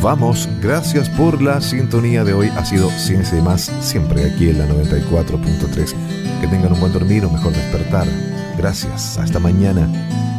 vamos. Gracias por la sintonía de hoy. Ha sido Ciencia y Más, siempre aquí en la 94.3. Que tengan un buen dormir o mejor despertar. Gracias. Hasta mañana.